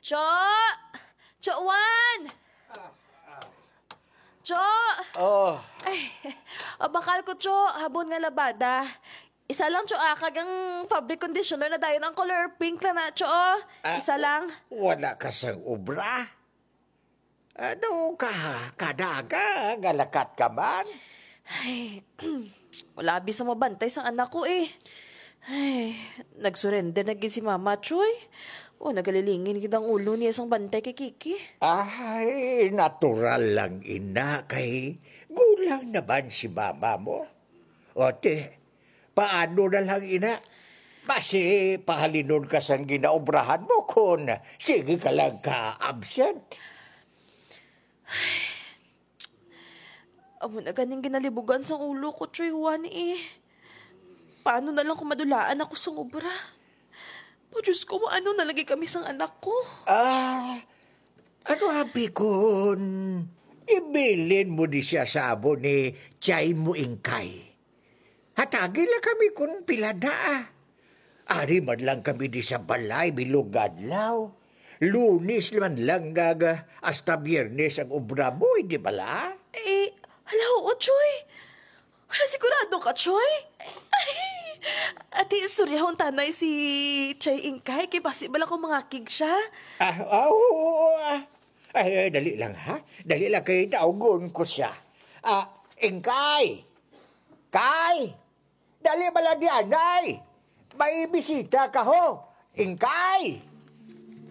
Cho! Chowan! Cho! Oh, Ay, bakal ko, Cho. Habon nga labada. Isa lang, Cho, kag ang fabric conditioner na dayon ang color pink na, Cho. Isa lang. wala ka sang obra. Ano ka, kadaga, galakat ka man. Ay, wala abis sa mabantay sa anak ko eh. Ay, nagsurrender na gid si Mama Choy. O, nagalilingin gid ang ulo niya isang bantay kay Kiki. Ay, natural lang ina kay gulang naman si mama mo. Ote, paano na lang ina? Basi pahalinon ka sang ginaobrahan mo kung sige ka lang ka-absent. Amo na ganing ginalibugan sa ulo ko, Choy Juan eh. Paano na lang kung madulaan ako sa obra? O Diyos ko, ano nalagay kami sang anak ko? Ano habi kun ibilin mo di siya sabon ni Chay mo ingkay. Hatagi lang kami kun pilada. Ari man lang kami di sa balay bilugadlaw. Lunis man lang gaga hasta Biyernes ang obra mo, di bala? Eh, hala, oo, Choy. Wala sigurado ka, Choy? Ay, ati istoryahon tanay si Chay Ingkay, kay possible ako mangakig siya. Ay, dali lang ha. Dali lang kay taugon ko siya. Ingkay! Kay! Dali bala di anay! May bisita ka ho! Ingkay!